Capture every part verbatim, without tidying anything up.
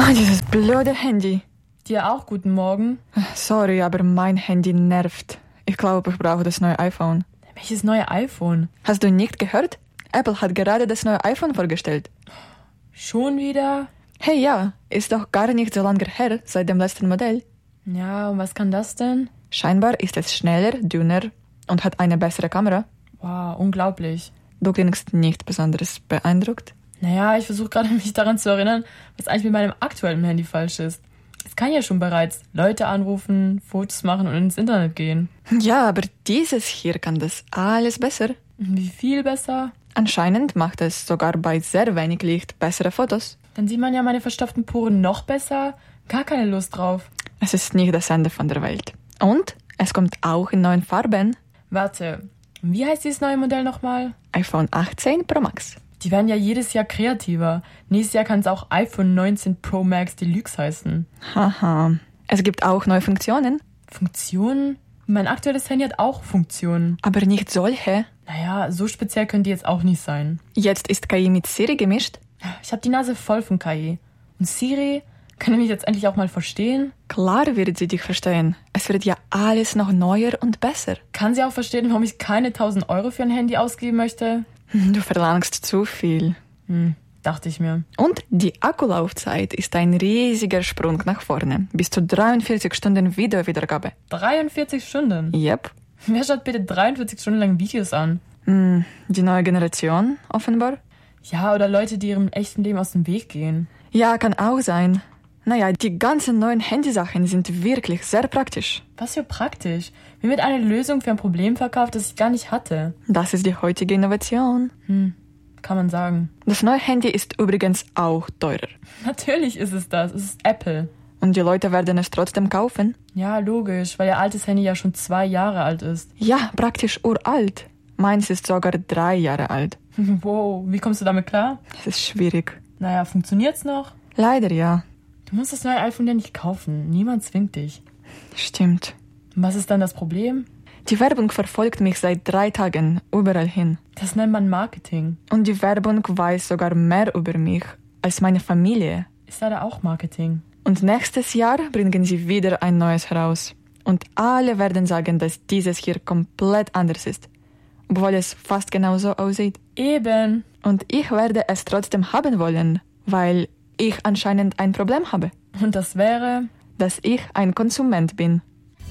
Ah, dieses blöde Handy. Dir auch guten Morgen. Sorry, aber mein Handy nervt. Ich glaube, ich brauche das neue iPhone. Welches neue iPhone? Hast du nicht gehört? Apple hat gerade das neue iPhone vorgestellt. Schon wieder? Hey, ja, ist doch gar nicht so lange her, seit dem letzten Modell. Ja, und was kann das denn? Scheinbar ist es schneller, dünner und hat eine bessere Kamera. Wow, unglaublich. Du klingst nicht besonders beeindruckt. Naja, ich versuche gerade mich daran zu erinnern, was eigentlich mit meinem aktuellen Handy falsch ist. Es kann ja schon bereits Leute anrufen, Fotos machen und ins Internet gehen. Ja, aber dieses hier kann das alles besser. Wie viel besser? Anscheinend macht es sogar bei sehr wenig Licht bessere Fotos. Dann sieht man ja meine verstopften Poren noch besser. Gar keine Lust drauf. Es ist nicht das Ende von der Welt. Und es kommt auch in neuen Farben. Warte, wie heißt dieses neue Modell nochmal? iPhone achtzehn Pro Max. Die werden ja jedes Jahr kreativer. Nächstes Jahr kann es auch iPhone neunzehn Pro Max Deluxe heißen. Haha. Es gibt auch neue Funktionen. Funktionen? Mein aktuelles Handy hat auch Funktionen. Aber nicht solche. Naja, so speziell können die jetzt auch nicht sein. Jetzt ist K I mit Siri gemischt. Ich habe die Nase voll von K I. Und Siri, kann er mich jetzt endlich auch mal verstehen? Klar wird sie dich verstehen. Es wird ja alles noch neuer und besser. Kann sie auch verstehen, warum ich keine tausend Euro für ein Handy ausgeben möchte? Du verlangst zu viel. Hm, dachte ich mir. Und die Akkulaufzeit ist ein riesiger Sprung nach vorne. Bis zu dreiundvierzig Stunden Videowiedergabe. dreiundvierzig Stunden? Yep. Wer schaut bitte dreiundvierzig Stunden lang Videos an? Hm, die neue Generation, offenbar. Ja, oder Leute, die ihrem echten Leben aus dem Weg gehen. Ja, kann auch sein. Naja, die ganzen neuen Handysachen sind wirklich sehr praktisch. Was für praktisch. Mir wird eine Lösung für ein Problem verkauft, das ich gar nicht hatte. Das ist die heutige Innovation. Hm, kann man sagen. Das neue Handy ist übrigens auch teurer. Natürlich ist es das. Es ist Apple. Und die Leute werden es trotzdem kaufen? Ja, logisch, weil ihr altes Handy ja schon zwei Jahre alt ist. Ja, praktisch uralt. Meins ist sogar drei Jahre alt. Wow, wie kommst du damit klar? Es ist schwierig. Naja, funktioniert's noch? Leider ja. Du musst das neue iPhone ja nicht kaufen. Niemand zwingt dich. Stimmt. Und was ist dann das Problem? Die Werbung verfolgt mich seit drei Tagen überall hin. Das nennt man Marketing. Und die Werbung weiß sogar mehr über mich als meine Familie. Ist leider auch Marketing. Und nächstes Jahr bringen sie wieder ein neues heraus. Und alle werden sagen, dass dieses hier komplett anders ist. Obwohl es fast genauso aussieht. Eben. Und ich werde es trotzdem haben wollen, weil ich anscheinend ein Problem habe. Und das wäre? Dass ich ein Konsument bin.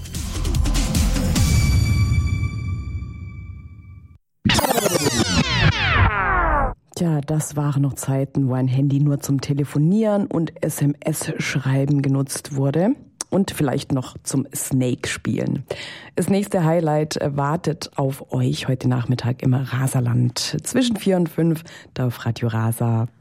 Tja, das waren noch Zeiten, wo ein Handy nur zum Telefonieren und S M S-Schreiben genutzt wurde. Und vielleicht noch zum Snake-Spielen. Das nächste Highlight wartet auf euch heute Nachmittag im Rasaland. Zwischen vier und fünf, da auf Radio Rasa.